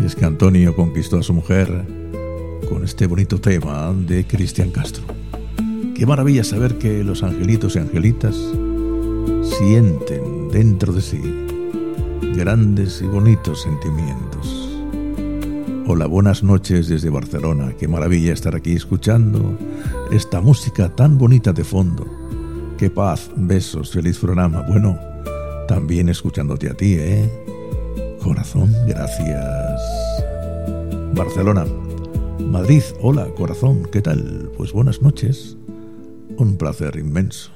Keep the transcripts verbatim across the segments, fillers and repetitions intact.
es que Antonio conquistó a su mujer con este bonito tema de Cristian Castro. Qué maravilla saber que los angelitos y angelitas sienten dentro de sí grandes y bonitos sentimientos. Hola, buenas noches desde Barcelona. Qué maravilla estar aquí escuchando esta música tan bonita de fondo. Qué paz, besos, feliz programa. Bueno, también escuchándote a ti, ¿eh? Corazón, gracias. Barcelona. Madrid, hola, corazón, ¿qué tal? Pues buenas noches. Un placer inmenso.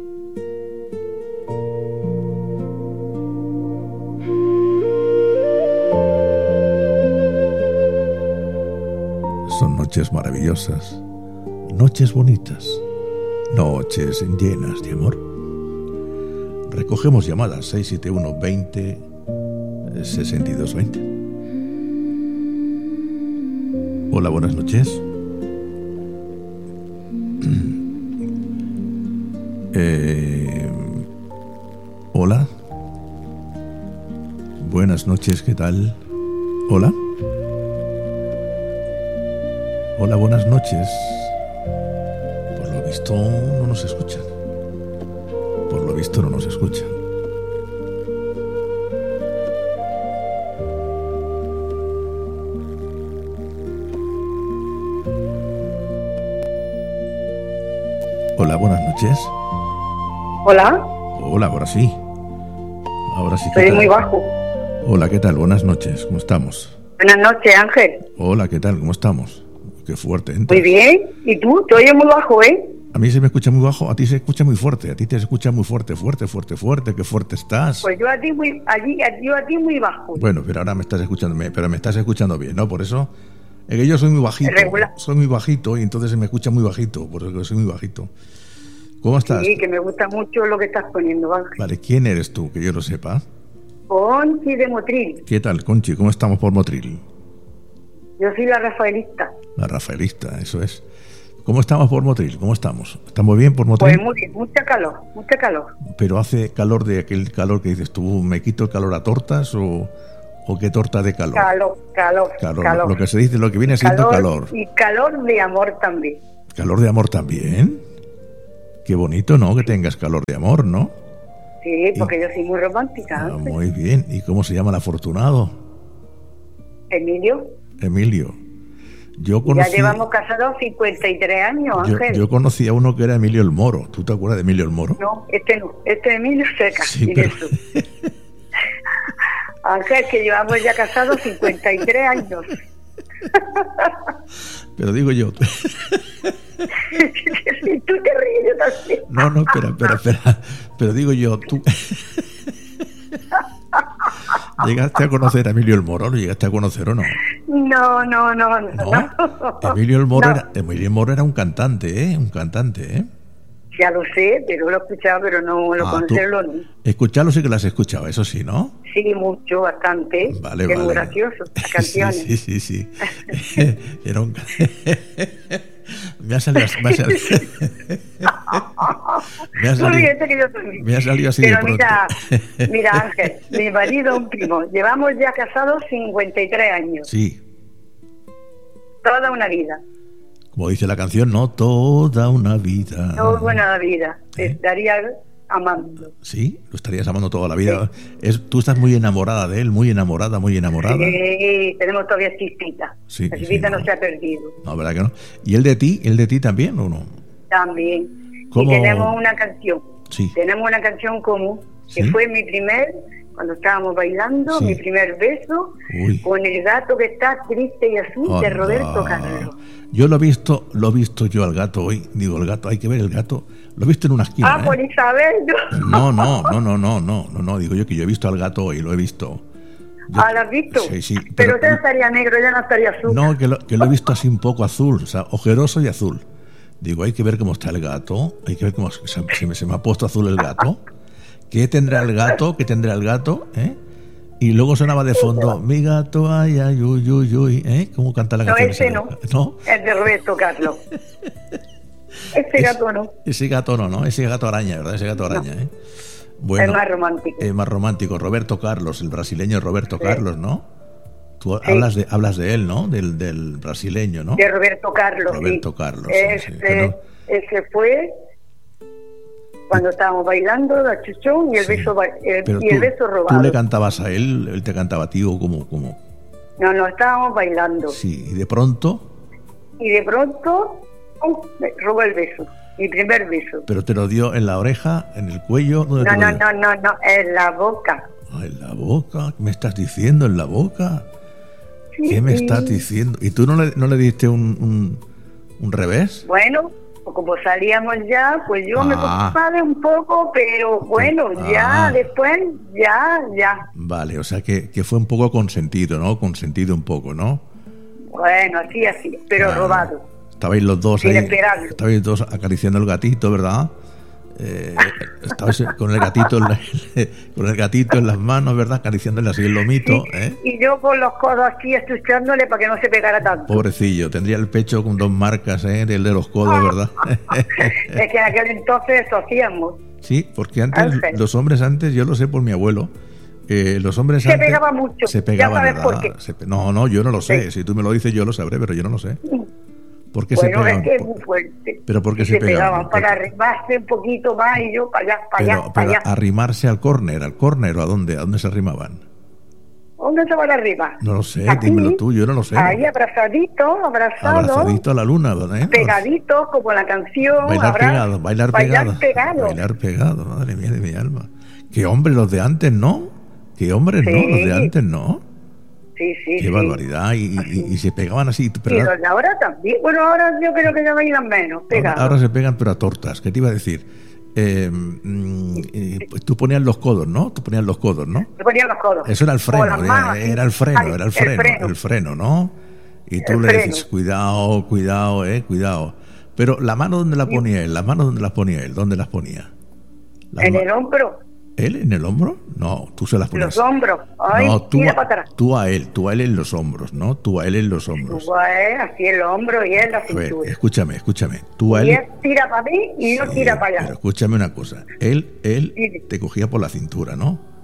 Son noches maravillosas, noches bonitas, noches llenas de amor. Recogemos llamadas seis siete uno veinte sesenta y dos veinte. Hola, buenas noches. Eh, hola. Buenas noches, ¿qué tal? Hola. Hola, buenas noches. Por lo visto no nos escuchan. Por lo visto no nos escuchan. Hola, buenas noches. Hola. Hola, ahora sí. Ahora sí. Soy muy bajo. Hola, ¿qué tal? Buenas noches, ¿cómo estamos? Buenas noches, Ángel. Hola, ¿qué tal? ¿Cómo estamos? Qué fuerte entras. Muy bien. ¿Y tú? Te oyes muy bajo, ¿eh? A mí se me escucha muy bajo, a ti se escucha muy fuerte. A ti te escucha muy fuerte, fuerte, fuerte, fuerte. Qué fuerte estás. Pues yo a ti muy, allí, yo a ti muy bajo. Bueno, pero ahora me estás escuchando, pero me estás escuchando bien, ¿no? Por eso es que yo soy muy bajito. Regular. Soy muy bajito y entonces se me escucha muy bajito, por eso soy muy bajito. ¿Cómo estás? Sí, que me gusta mucho lo que estás poniendo, Ángel. Vale, ¿quién eres tú? Que yo lo sepa. Conchi de Motril. ¿Qué tal, Conchi? ¿Cómo estamos por Motril? Yo soy la Rafaelista. La Rafaelista, eso es. ¿Cómo estamos por Motril? ¿Cómo estamos? ¿Estamos bien por Motril? Pues muy bien, mucha calor, mucha calor. Pero hace calor de aquel calor que dices tú, ¿me quito el calor a tortas o, o qué torta de calor? Calor, calor, calor. calor. Lo que se dice, lo que viene siendo calor. Y calor de amor también. ¿Calor de amor también? Qué bonito, ¿no? Que tengas calor de amor, ¿no? Sí, porque y... yo soy muy romántica. Ah, muy bien. ¿Y cómo se llama el afortunado? Emilio. Emilio. Yo conocí... Ya llevamos casados cincuenta y tres años, Ángel. Yo, yo conocí a uno que era Emilio el Moro. ¿Tú te acuerdas de Emilio el Moro? No, este no. Este Emilio Seca. Sí, pero... Ángel, que llevamos ya casados cincuenta y tres años. Pero digo yo... Tú te ríes, yo también. No, no, espera, espera, espera. Pero digo yo, tú... ¿Llegaste a conocer a Emilio el Moro? ¿Lo llegaste a conocer o no? No, no, no, no. ¿No? Emilio el Moro, no. era, Emilio el Moro era un cantante, ¿eh? Un cantante, ¿eh? Ya lo sé, pero lo he escuchado, pero no lo ah, conocerlo no. Escucharlo sí que las has escuchado, eso sí, ¿no? Sí, mucho, bastante. Vale, es vale. muy gracioso, las canciones. Sí, sí, sí. sí. Era un... me ha salido así. Me ha salido, me ha salido, me ha salido así pero de pronto. mira, mira, Ángel, mi marido, un primo, llevamos ya casados cincuenta y tres años. Sí. Toda una vida. Como dice la canción, ¿no? Toda una vida. Toda una vida. Te ¿Eh? estaría amando. Sí, lo estarías amando toda la vida. Sí. Es, tú estás muy enamorada de él, muy enamorada, muy enamorada. Sí, tenemos todavía chispita. Sí, la chispita sí, no. no se ha perdido. No, ¿verdad que no? ¿Y él de ti? ¿Él de ti también o no? También. ¿Cómo? Y tenemos una canción. Sí. Tenemos una canción común, que ¿Sí? fue mi primer, cuando estábamos bailando, sí. mi primer beso, Uy. con el gato que está triste y azul, Oh, de Roberto no. Carlos. Yo lo he visto, lo he visto yo al gato hoy. Digo, el gato, hay que ver el gato. Lo he visto en una esquina. Ah, ¿eh? por Isabel. No, no, no, no, no, no, no, no. Digo yo que yo he visto al gato hoy, lo he visto. Yo, ah, ¿lo has visto? Sí, sí. Pero, pero ya estaría negro, ya no estaría azul. No, que lo, que lo he visto así un poco azul, o sea, ojeroso y azul. Digo, hay que ver cómo está el gato. Hay que ver cómo se, se, me, se me ha puesto azul el gato. ¿Qué tendrá el gato? ¿Qué tendrá el gato? ¿Eh? Y luego sonaba de fondo, mi gato, ay, ay, uy, uy, uy, ¿eh? ¿Cómo canta la no, canción? ese no. ¿No? Es de Roberto Carlos. Ese gato no. Ese gato no, ¿no? Ese gato araña, ¿verdad? Ese gato araña, no. ¿eh? Bueno, es más romántico. Es más romántico. Roberto Carlos, el brasileño Roberto sí. Carlos, ¿no? tú Sí. hablas de hablas de él, ¿no? Del, del brasileño, ¿no? De Roberto Carlos. Roberto sí. Carlos, sí, Este, sí, que no- ese fue cuando estábamos bailando la chuchón y el Sí. beso ba- el- Pero y tú, el beso tú robado. le cantabas a él, él te cantaba a ti o como, como. No, no, estábamos bailando. Sí, y de pronto, Y de pronto, ¡pum!, me robó el beso. Mi primer beso. pero te lo dio en la oreja, en el cuello, ¿dónde No, te lo no, dio? no, no, no, en la boca. Ah, en la boca, ¿qué me estás diciendo? ¿En la boca? Sí, ¿Qué me sí. estás diciendo? ¿Y tú no le, no le diste un, un, un revés? Bueno, como salíamos ya, pues yo me Ah. preocupaba un poco, pero bueno, Ah. ya después, ya, ya. Vale, o sea que, que fue un poco consentido, ¿no? Consentido un poco, ¿no? Bueno, así, así, pero Ah, robado. Estabais los dos Sin ahí, esperarlo. estabais dos acariciando el gatito, ¿verdad? Eh, estabais con el gatito en la- con el gatito en las manos, ¿verdad? Acariciándole así el lomito, Sí, ¿eh? y yo con los codos aquí estuchándole para que no se pegara tanto. Pobrecillo, tendría el pecho con dos marcas, ¿eh? Del de los codos, ¿verdad? Es que en aquel entonces eso hacíamos. Sí, porque antes, Ángel. los hombres antes, yo lo sé por mi abuelo, eh, los hombres Se antes... pegaba mucho, Se ya pegaban, sabes por ¿verdad? qué. Se pe- no, no, yo no lo sé. Sí. Si tú me lo dices, yo lo sabré, pero yo no lo sé. ¿Por qué Bueno, se pegaban? es que es Por- muy fuerte. ¿Pero por qué Y se se pegaban? pegaban? Para arrimarse un poquito más y yo para allá, para Pero, allá, para pero allá. arrimarse al córner, al córner, ¿o a dónde? ¿A dónde se arrimaban? ¿Dónde se van arriba? No lo sé, Aquí, dímelo tú, yo no lo sé. Ahí abrazadito, abrazado, Abrazadito a la luna, ¿eh? pegadito, como la canción. Bailar abra- pegado, bailar pegado. pegado. Bailar pegado, madre mía de mi alma. Qué hombres los de antes, ¿no? Qué hombres, ¿no? Sí. Los de antes, ¿no? Sí, sí, Qué sí. barbaridad. Y, y- y se pegaban así. Y Pero los de ahora también. Bueno, ahora yo creo que ya bailan menos, ahora, pegados. ahora se pegan, pero a tortas. ¿Qué te iba a decir? Eh, mm, eh, pues tú ponías los codos, ¿no? Tú ponías los codos, ¿no? Se ponían los codos. Eso era el O freno, las era, manos, así. era el freno, Ay, era el freno, el freno, ¿no? Y tú El le freno. dices, cuidado, cuidado, eh, cuidado. Pero la mano, ¿dónde la ponía él? ¿Las manos dónde las ponía él? ¿Dónde las ponía? Las En ma- el hombro, ¿Él en el hombro? No, tú se las ponías. los hombros. Ay, No, tú tira a, para atrás. tú a él, tú a él en los hombros, ¿no? Tú a él en los hombros. Pues, así el hombro y él la A ver, cintura. escúchame, escúchame. Tú a Y él... él tira para mí y yo Sí, tira para allá. pero escúchame una cosa. Él, él Dime. te cogía por la cintura, ¿no?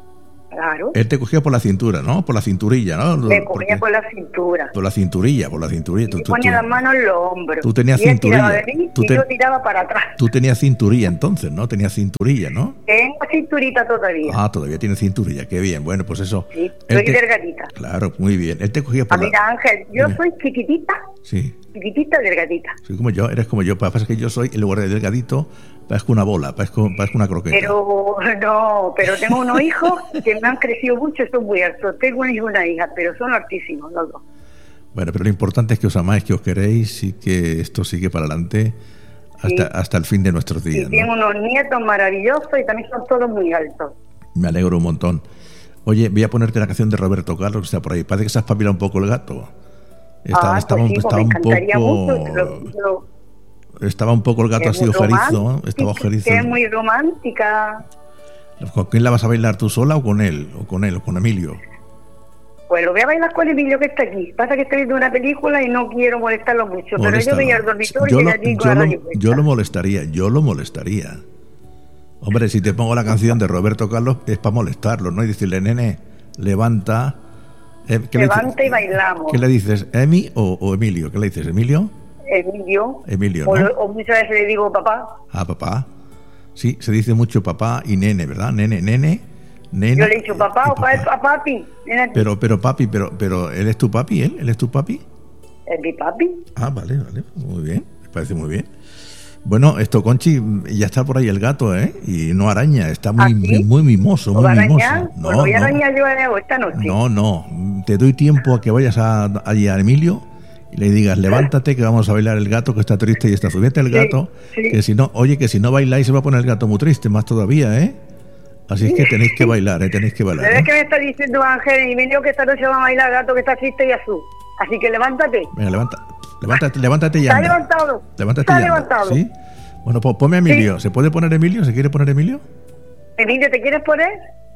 Claro. Él te cogía por la cintura, ¿no? Por la cinturilla, ¿no? Me Porque- cogía por la cintura. Por la cinturilla, por la cinturilla. Y Tú, tú- ponía tú- las manos en los hombros. tú tenías y él tiraba de cinturilla. mí Tú y te- yo tiraba para atrás. tú tenías cinturilla entonces, ¿no? Tenías cinturilla, ¿no? Tengo cinturita todavía. Ah, todavía tienes cinturilla. Qué bien. Bueno, pues eso. Sí, Él soy te- delgadita. Claro, muy bien. Él te cogía Ah, por la... mira, Ángel, yo Dime. soy chiquitita, Sí. chiquitita, delgadita. Soy como yo, eres como yo. Lo que pasa es que yo soy, en lugar de delgadito, parezco una bola, parezco, parezco una croqueta. Pero no, pero tengo unos hijos que me han crecido mucho y son muy altos. Tengo un hijo y una hija, pero son altísimos los dos. Bueno, pero lo importante es que os amáis, que os queréis y que esto sigue para adelante hasta, Sí. hasta el fin de nuestros Y días, tengo ¿no? unos nietos maravillosos y también son todos muy altos. Me alegro un montón. Oye, voy a ponerte la canción de Roberto Carlos que está por ahí. Parece que se ha espabilado un poco el gato. Está- ah, estaba, pues sí, pues estaba me un encantaría mucho. poco... Lo- lo- Estaba un poco el gato que así es muy ojerizo, ¿no? romántica, Estaba ojerizo. que es muy romántica. ¿Con quién la vas a bailar tú sola o con él? ¿O con él o con Emilio? Pues lo voy a bailar con Emilio que está aquí. Pasa que estoy viendo una película y no quiero molestarlo mucho. Pero yo Moléstalo. voy al dormitorio yo y lo, allí con yo, la lo, radio puesta. yo lo molestaría, yo lo molestaría. Hombre, si te pongo la canción de Roberto Carlos es para molestarlo, ¿no? Y decirle, nene, levanta. Eh, ¿qué le Levanta dices? y bailamos. ¿Qué le dices? ¿Emi o, o Emilio? ¿Qué le dices? ¿Emilio? Emilio. Emilio, o, ¿no? lo- o muchas veces le digo papá. Ah, papá. Sí, se dice mucho papá y nene, ¿verdad? Nene, nene, nene. Yo le he dicho papá y o pa- a papi. Ven aquí. Pero, pero papi, pero, pero, ¿él es tu papi? ¿Él? ¿Él es tu papi? Es mi papi. Ah, vale, vale, muy bien, me parece muy bien. Bueno, esto, Conchi, ya está por ahí el gato, ¿eh? Y no araña, está muy, ¿Ah, sí? muy mimoso, ¿Lo muy va a mimoso. arañar? No, Pues lo voy a no, arañar yo eh, esta noche. no, no, te doy tiempo a que vayas a, allí a Emilio y le digas, levántate que vamos a bailar el gato que está triste y está subiente el Sí, gato, sí. que si no, oye, que si no bailáis se va a poner el gato muy triste, más todavía, ¿eh? Así es que tenéis que bailar, ¿eh? Tenéis que bailar. ¿Sabes ¿eh? qué me está diciendo Ángel? Y Emilio que esta noche va a bailar gato que está triste y azul. Así que levántate. Venga, levanta, levántate, levántate y Está anda. levantado. Levántate Está y anda, levantado. ¿sí? Bueno, pues ponme a Emilio. ¿Se puede poner Emilio? ¿Se quiere poner Emilio? Emilio, ¿te quieres poner?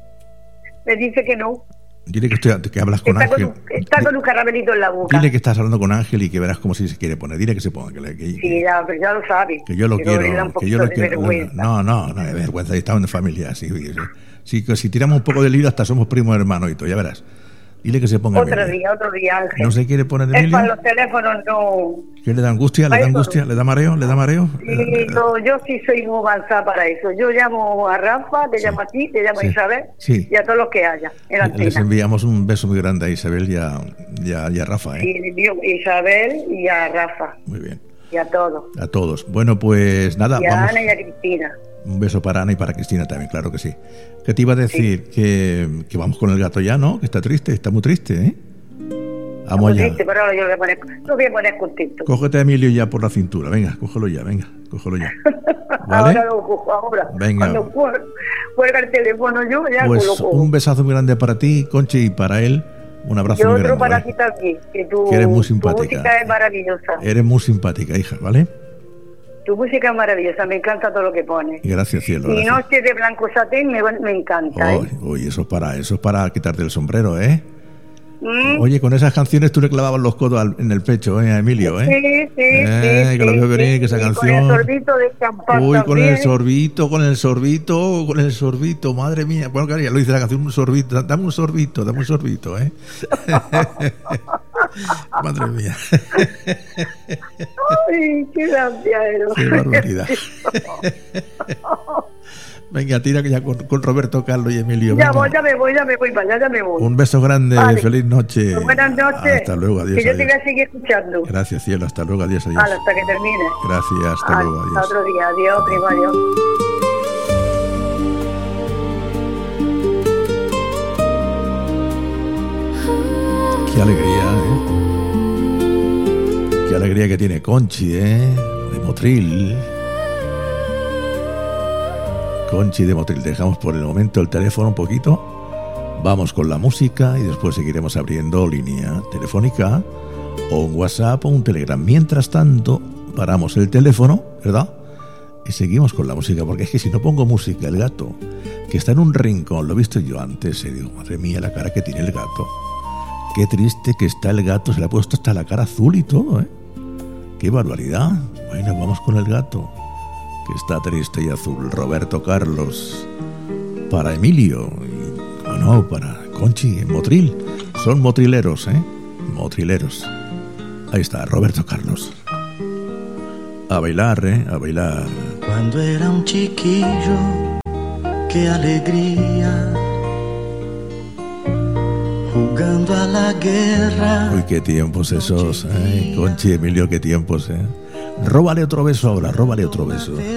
Me dice que no. Dile que, estoy, que hablas con Está con, Ángel. un, está con un caramelito en la boca. Dile que estás hablando con Ángel y que verás cómo si se quiere poner. Dile que se ponga. Que, le- que- Sí, ya, pero ya lo sabe. que yo lo Pero le da un quiero. Que poquito yo lo de quiero. vergüenza. No, no, no, de vergüenza. Estamos en familia. Sí, sí, sí, que si tiramos un poco de lío hasta somos primos hermanos y todo, ya verás. Dile que se ponga Otro Emilia. día, otro día, Ángel. ¿No se quiere poner Es para Emilia? los teléfonos, no. ¿Qué le da angustia? ¿Le da Para eso angustia? no. ¿Le da mareo? ¿Le da mareo? Sí, no, yo sí soy muy avanzada para eso. Yo llamo a Rafa, te Sí. llamo a ti, te llamo Sí. a Isabel Sí. y a todos los que haya en la Les antena. enviamos un beso muy grande a Isabel y a, y a, y a Rafa, ¿eh? Sí, le envío a Isabel y a Rafa Muy bien. y a todos. A todos. Bueno, pues nada, Y a vamos. Ana y a Cristina. Un beso para Ana y para Cristina también, claro que sí. ¿Qué te iba a decir? Que, que vamos con el gato ya, ¿no? Que está triste, está muy triste, ¿eh? Vamos allá. Triste, pero ahora yo lo voy a poner, lo voy a poner contento. Cógete a Emilio ya por la cintura. Venga, cógelo ya, venga, cógelo ya. ¿Vale? Ahora lo cojo, ahora. Venga. Cuando cuel- cuelga el teléfono yo, ya Pues lo cojo. un besazo muy grande para ti, Conchi, y para él. Un abrazo Y muy otro grande. para ¿vale? ti también, que tu, Que eres muy tu simpática. música es maravillosa. Eres muy simpática, hija, ¿vale? Tu música es maravillosa, me encanta todo lo que pones. Gracias, cielo. Y Gracias. Noche de Blanco Satén me, me encanta, ¿eh? Uy, uy, eso es para, eso es para quitarte el sombrero, ¿eh? Mm. Oye, con esas canciones tú le clavabas los codos al- en el pecho, ¿eh? A Emilio, ¿eh? Sí, sí, Eh, sí. que lo sí, veo venir, sí, que esa y canción. Con el sorbito de champán Uy, con también. el sorbito, con el sorbito, con el sorbito, madre mía. Bueno, claro, ya lo dice la canción, un sorbito. Dame un sorbito, dame un sorbito, ¿eh? Madre mía. Ay, qué gracia, eres. Qué barbaridad. Venga, tira que ya con, con Roberto, Carlos y Emilio. Ya venga. voy, ya me voy, ya me voy para allá, ya me voy. Un beso grande, Vale. feliz noche. Buenas noches. Hasta luego, adiós. Que yo te adiós. voy a seguir escuchando. Gracias, cielo, hasta luego, adiós, adiós. Vale, hasta que termine. Gracias, hasta Vale, luego, hasta adiós. otro día. Adiós, primo, adiós. Qué alegría, ¿eh? Qué alegría que tiene Conchi, ¿eh? De Motril. Conchi de Motril. Dejamos por el momento el teléfono un poquito. Vamos con la música y después seguiremos abriendo línea telefónica o un WhatsApp o un Telegram. Mientras tanto, paramos el teléfono, ¿verdad? Y seguimos con la música, porque es que si no pongo música, el gato, que está en un rincón, lo he visto yo antes, y digo, madre mía, la cara que tiene el gato. Qué triste que está el gato, se le ha puesto hasta la cara azul y todo, ¿eh? Qué barbaridad. Bueno, vamos con el gato, que está triste y azul. Roberto Carlos, para Emilio, y, bueno, para Conchi, en Motril. Son motrileros, ¿eh? Motrileros. Ahí está, Roberto Carlos. A bailar, ¿eh? A bailar. Cuando era un chiquillo, qué alegría, jugando a la guerra. Uy, qué tiempos esos, ¿eh? Conchi, Emilio, qué tiempos, ¿eh? Róbale otro beso ahora, róbale otro beso.